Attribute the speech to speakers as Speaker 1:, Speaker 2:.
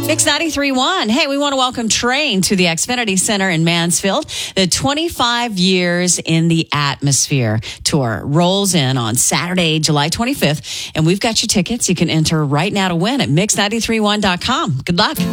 Speaker 1: Mix 93.1. Hey, we want to welcome Train to the Xfinity Center in Mansfield. The 25 Years in the Atmosphere tour rolls in on Saturday, July 25th. And we've got your tickets. You can enter right now to win at mix931.com. Good luck.